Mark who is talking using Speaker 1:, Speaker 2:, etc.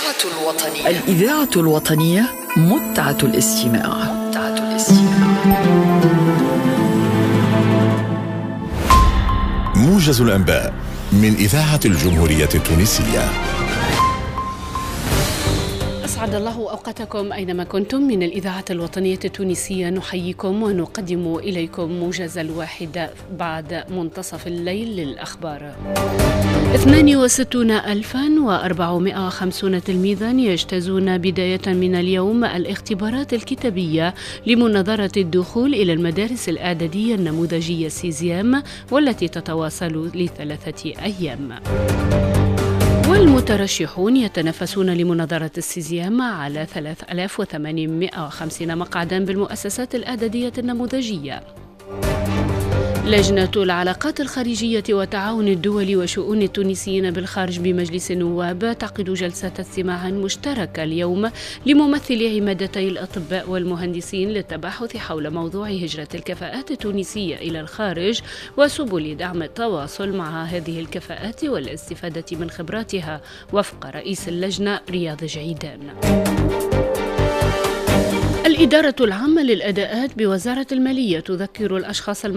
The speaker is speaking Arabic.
Speaker 1: الإذاعة الوطنية متعة الاستماع.
Speaker 2: موجز الأنباء من إذاعة الجمهورية التونسية.
Speaker 3: أسعد الله أوقاتكم أينما كنتم. من الإذاعة الوطنية التونسية نحييكم ونقدم إليكم موجز الواحد بعد منتصف الليل للأخبار. 62450 تلميذا يجتازون بداية من اليوم الاختبارات الكتابية لمناظرة الدخول إلى المدارس الإعدادية النموذجية سيزيام، والتي تتواصل ل3 أيام. والمترشحون يتنافسون لمناظرة السيزيام على 3850 مقعدا بالمؤسسات الإعدادية النموذجية. لجنة العلاقات الخارجية والتعاون الدولي وشؤون التونسيين بالخارج بمجلس النواب تعقد جلسة استماع مشتركة اليوم لممثلي عمادتي الأطباء والمهندسين للتباحث حول موضوع هجرة الكفاءات التونسية إلى الخارج وسبل دعم التواصل مع هذه الكفاءات والاستفادة من خبراتها، وفق رئيس اللجنة رياض جعيدان. الإدارة العامة للأداءات بوزارة المالية تذكر الأشخاص